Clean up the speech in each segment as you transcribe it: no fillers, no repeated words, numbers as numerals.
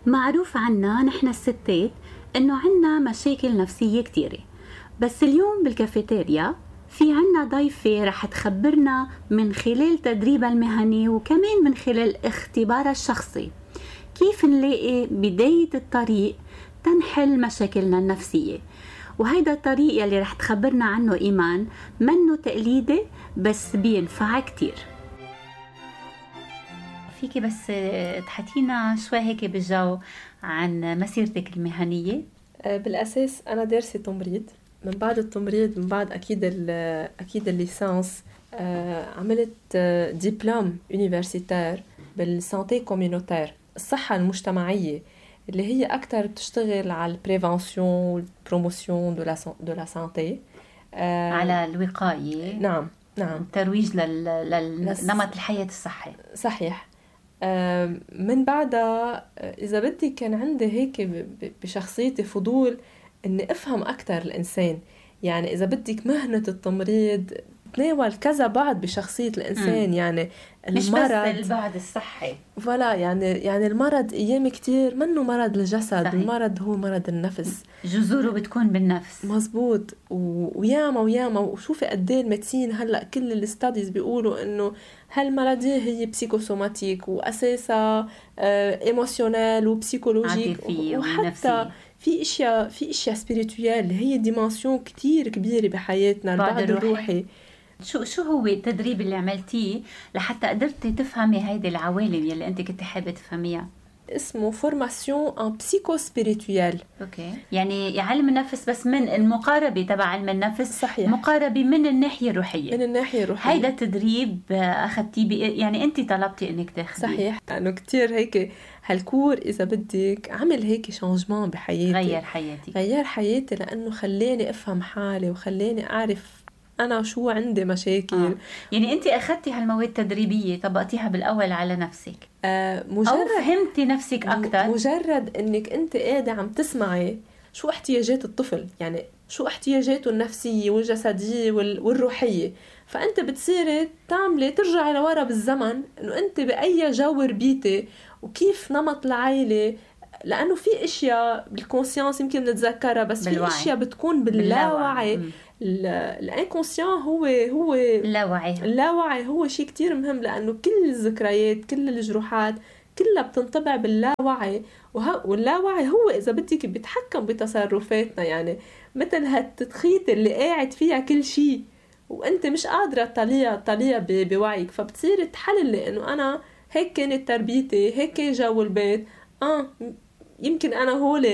معروف عنا نحن الستات إنه عنا مشاكل نفسية كتيرة، بس اليوم بالكافيتيريا في عنا ضيفة رح تخبرنا من خلال تدريبها المهني وكمان من خلال اختبارها الشخصي كيف نلاقي بداية الطريق تنحل مشاكلنا النفسية. وهيدا الطريق يلي رح تخبرنا عنه إيمان منه تقليدي بس بينفع كتير. فيكي بس تحكينا شوي هيك بالجو عن مسيرتك المهنية؟ بالأساس أنا دارسة تمريض. من بعد التمريض من بعد أكيد الليسانس عملت دبلوم يونيفرسيتير بالسانتي كوميونيتير، الصحة المجتمعية، اللي هي أكتر بتشتغل على البريفنسيون والبروموسيون دو لا سانتي، على الوقاية. نعم ترويج لنمط الحياة الصحي. صحيح. من بعدها إذا بدي كان عندي هيك بشخصيتي فضول إني أفهم أكتر الإنسان. يعني إذا بدك مهنة التمريض تناول كذا بعد بشخصية الإنسان. يعني مش المرض بس البعد الصحي ولا يعني المرض أيام كتير منه مرض الجسد. صحيح. المرض هو مرض النفس، جذوره بتكون بالنفس. مزبوط. وياما وشوفي قديه الميدسين هلأ كل الستاديز بيقولوا إنه هالمرضية هي بسيكوسوماتيك وأساسها إيموشنال وبسيكولوجيك وحتى في اشياء سبيريتويال اللي هي ديمانسيون كتير كبيرة بحياتنا، البعد الروحي. شو هو التدريب اللي عملتيه لحتى قدرتي تفهمي هيدي العوالم يلي انت كنت حابة تفهميها؟ اسمه فورماسيون ان بسيكو سبيريتويال. اوكي، يعني علم النفس بس من المقاربة تبع علم النفس. صحيح. مقاربة من الناحية الروحية. هيدا التدريب اخذتيه يعني انت طلبتي انك تاخذيه؟ صحيح، لانه كتير هيك هالكور اذا بدك عمل هيك شانجمان بحياتي، غير حياتي لانه خلاني افهم حالي وخلاني اعرف أنا شو عندي مشاكل. يعني أنت أخذتي هالمواد التدريبية طبقتيها بالأول على نفسك، مجرد أو فهمتي نفسك أكتر؟ مجرد أنك أنت قاعدة عم تسمعي شو احتياجات الطفل، يعني شو احتياجاته النفسية والجسدية والروحية، فأنت بتصيري تعملي ترجعي لورا بالزمن أنه أنت بأي جو ربيتي وكيف نمط العائلة. لأنه في أشياء بالكونسيانس يمكن نتذكرها بس بالوعي. في أشياء بتكون باللاوعي. الانكونسيان هو اللاوعي هو شيء كتير مهم، لأنه كل الذكريات كل الجروحات كلها بتنطبع باللاوعي، واللاوعي هو إذا بدك بيتحكم بتصرفاتنا. يعني مثل هالتدخيط اللي قاعد فيها كل شيء وأنت مش قادرة تطليها بوعيك، فبتصير تحلل لأنه أنا هيك كانت تربيتي، هيك جو البيت، يمكن أنا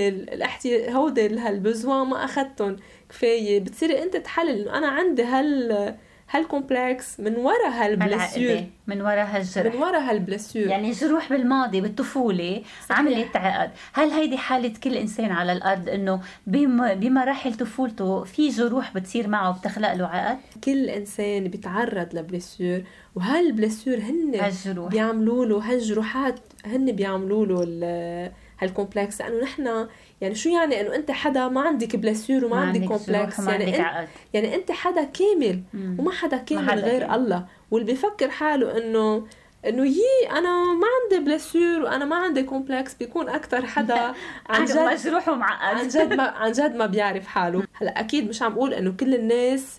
هودي هالبزوان ما أخدتهم كفاية. بتصيري أنت تحلل إنه أنا عندي هالكومبلكس من وراء هالبلسيور، من وراء هالجرح، من وراء هالبلسيور، يعني جروح بالماضي بالطفولة. صحيح. عملت عقد. هل هيدي حالة كل إنسان على الأرض إنه بمراحل طفولته في جروح بتصير معه بتخلق له عقد؟ كل إنسان بيتعرض لبلسيور، وهالبلسيور هن بيعملوا له هالجروحات، هن بيعملوا له هالكومبلكس. لأنه نحن يعني شو يعني إنه أنت حدا ما عندك بلسيور وما عندك كومبلكس، يعني أنت حدا كامل وما حدا كامل غير الله. واللي بيفكر حاله إنه أنا ما عندي بلسيور وأنا ما عندي كومبلكس بيكون أكتر حدا عن جد مجروح ومعقد، عن جد ما بيعرف حاله. هلا أكيد مش عم أقول إنه كل الناس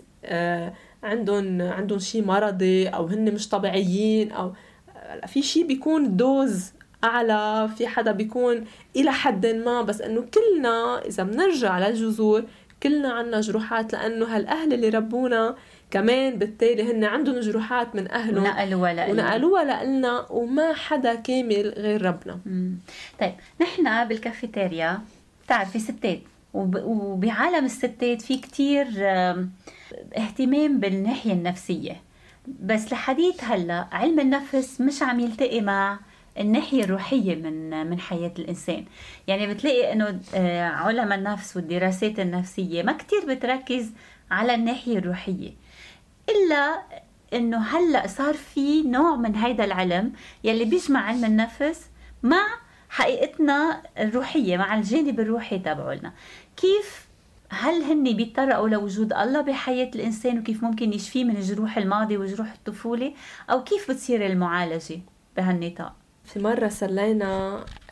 عندهم شيء مرضي أو هن مش طبيعيين، أو في شيء بيكون دوز أعلى، في حدا بيكون إلى حد ما، بس إنه كلنا إذا بنرجع للجذور كلنا عنا جروحات، لأنه هالأهل اللي ربونا كمان بالتالي هن عندهم جروحات من أهلهم ونقلوها لنا، وما حدا كامل غير ربنا. طيب نحن بالكافيتيريا تعرفي ستات، وبعالم الستات في كتير اهتمام بالناحية النفسية، بس لحديث هلأ علم النفس مش عم يلتقي مع الناحية الروحية من حياة الإنسان. يعني بتلاقي إنه علماء النفس والدراسات النفسية ما كتير بتركز على الناحية الروحية، إلا إنه هلأ صار في نوع من هيدا العلم يلي بيجمع علم النفس مع حقيقتنا الروحية، مع الجانب الروحي تبعولنا. كيف هل هن بيتطرقوا لوجود الله بحياة الإنسان وكيف ممكن يشفيه من جروح الماضي وجروح الطفولة، أو كيف بتصير المعالجة بهالنطاق؟ في مرة سلينا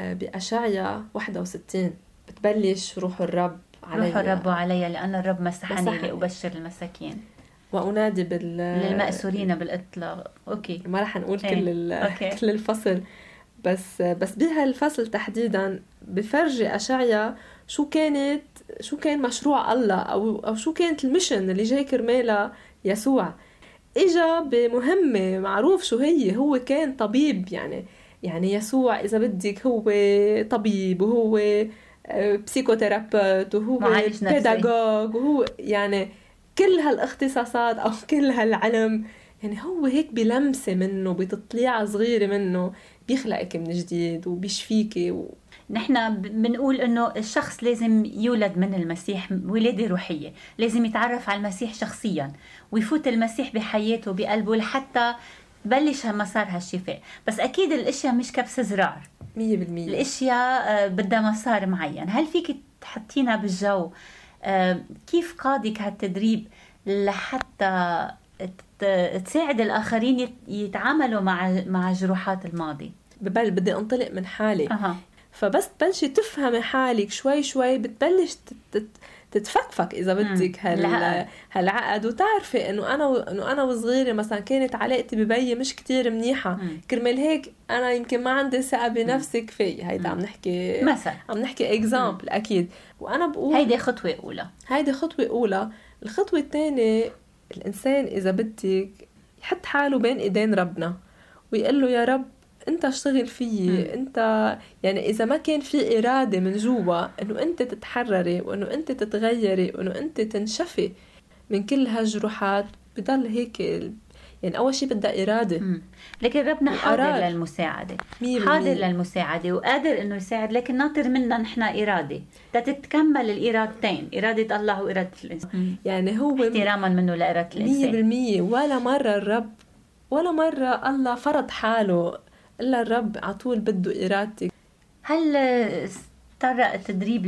بأشعيا 61 بتبلش روح الرب علي، روح الرب علي لأن الرب مسحني لأبشر المساكين وأنادي للمأسورين بالإطلاق. أوكي، ما رح نقول كل الفصل، بس بهالفصل تحديدا بفرجي أشعيا شو كان مشروع الله أو شو كانت الميشن اللي جاي كرمالها يسوع. إجا بمهمة معروف شو هو كان طبيب، يعني يسوع إذا بدك هو طبيب وهو بسيكوتيرابيوت وهو بيداغوج وهو يعني كل هالاختصاصات أو كل هالعلم. يعني هو هيك بلمسة منه، بتطليعة صغيرة منه بيخلقك من جديد وبيشفيك. نحن بنقول إنه الشخص لازم يولد من المسيح ولادة روحية، لازم يتعرف على المسيح شخصيا ويفوت المسيح بحياته بقلبه لحتى بلش مسار هالشفاء. بس أكيد الأشياء مش كبس زرار 100%، الأشياء بدها مسار معين. هل فيك تحطينا بالجو كيف قادك هالتدريب لحتى تساعد الآخرين يتعاملوا مع جروحات الماضي؟ بدي أنطلق من حالي. فبس تبلشي تفهمي حالك شوي شوي بتبلش تتفكفك إذا بدك هالعقد، وتعرفي إنه أنا وصغيرة مثلا كانت علاقتي ببي مش كتير منيحة، كرمال هيك أنا يمكن ما عندي ثقة بنفسي كفاية. هيدا عم نحكي مثلا، عم نحكي إكزامبل أكيد. وأنا بقول هيدي خطوة أولى. الخطوة الثانية الإنسان إذا بدك يحط حاله بين إيدين ربنا ويقول له يا رب أنت اشتغل فيي. أنت يعني إذا ما كان في إرادة من جوا إنه أنت تتحرري وإنه أنت تتغيري وإنه أنت تنشفي من كل هالجروحات بضل هيك. يعني أول شيء بدها إرادة. لكن ربنا حاضر للمساعدة وقادر إنه يساعد، لكن ناطر منا نحن إرادة تتكمل الإرادتين، إرادة الله وإرادة الإنسان. يعني هو احتراما منه لإرادة الإنسان 100%. ولا مرة الله فرض حاله، إلا الرب عطول بده إرادتك. هل طرق التدريب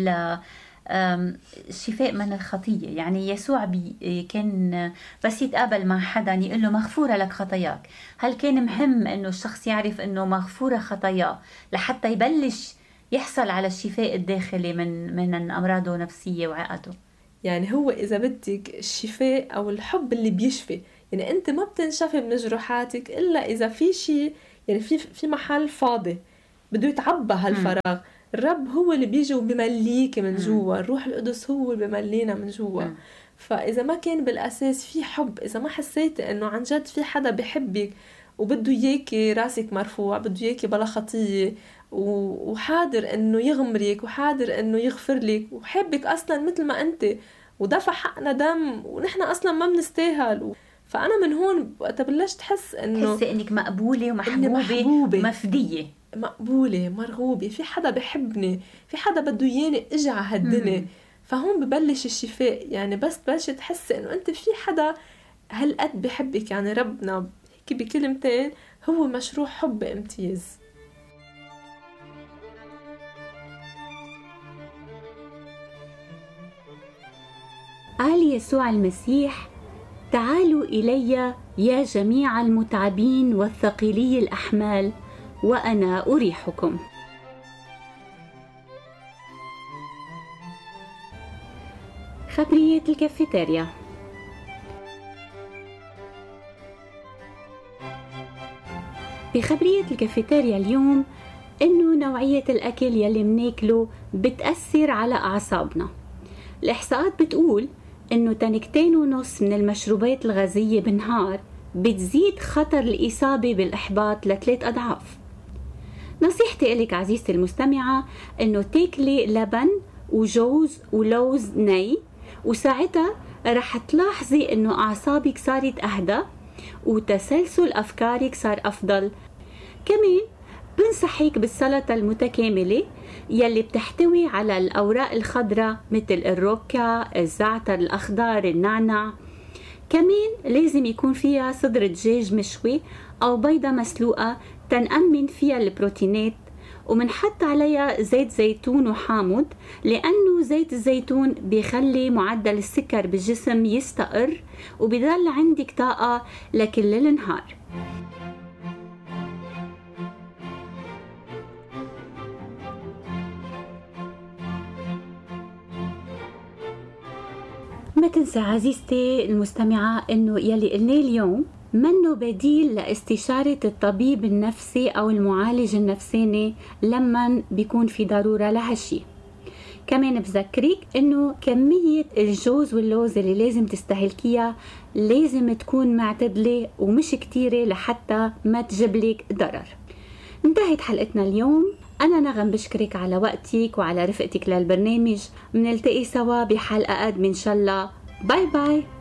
الشفاء من الخطية؟ يعني يسوع كان بس يتقابل مع حدا يقول له مغفورة لك خطاياك. هل كان مهم إنه الشخص يعرف إنه مغفورة خطاياه لحتى يبلش يحصل على الشفاء الداخلي من أمراضه نفسية وعقده؟ يعني هو إذا بدك الشفاء أو الحب اللي بيشفي. يعني أنت ما بتنشفي من جروحاتك إلا إذا في شيء، يعني في محل فاضي بده يتعبى هالفراغ. الرب هو اللي بيجي وبيمليك من جوا، الروح القدس هو اللي بيملينا من جوا. فإذا ما كان بالأساس في حب، إذا ما حسيت إنه عن جد في حدا بيحبك وبده إياكي راسك مرفوع، بده إياكي بلا خطية، وحاضر إنه يغمرك وحاضر إنه يغفر لك وحبك أصلا مثل ما أنت، ودفع حقنا دم ونحن أصلا ما بنستاهل. فأنا من هون وقت بلشت تحس إنك مقبولة ومحبوبة مفدية، مقبولة مرغوبة، في حدا بحبني، في حدا بده ياني اجي على هالدنيا. فهون ببلش الشفاء. يعني بس تبلش تحس انه انت في حدا هالقد بحبك. يعني ربنا هيك بكلمتين هو مشروع حب امتياز. قال يسوع المسيح تعالوا إلي يا جميع المتعبين والثقيلي الأحمال وأنا أريحكم. خبرية الكافيتيريا. بخبرية الكافيتيريا اليوم إنه نوعية الأكل يلي مناكله بتأثر على أعصابنا. الإحصاءات بتقول إنه 2.5 من المشروبات الغازية بالنهار بتزيد خطر الإصابة بالإحباط ل3 أضعاف. نصيحتي إليك عزيزتي المستمعة إنه تاكلي لبن وجوز ولوز ني، وساعتها رح تلاحظي إنه أعصابك صارت أهدى وتسلسل أفكارك صار أفضل. كمان بنصحيك بالسلطة المتكاملة يلي بتحتوي على الأوراق الخضراء مثل الروكا، الزعتر الأخضر، النعناع. كمان لازم يكون فيها صدر دجاج مشوي أو بيضة مسلوقة تنأمن فيها البروتينات، ومنحط عليها زيت زيتون وحامض لأنه زيت الزيتون بيخلي معدل السكر بالجسم يستقر وبيضل عندك طاقة لكل النهار. ما تنسى عزيزتي المستمعة إنه يلي قلنا اليوم منه بديل لاستشارة الطبيب النفسي أو المعالج النفساني لما بيكون في ضرورة لهالشي. كمان بذكرك إنه كمية الجوز واللوز اللي لازم تستهلكيها لازم تكون معتدلة ومش كتيرة لحتى ما تجيبلك ضرر. انتهت حلقتنا اليوم. أنا نغم بشكرك على وقتك وعلى رفقتك للبرنامج. منلتقي سوا بحلقة قادمة إن شاء الله. باي باي.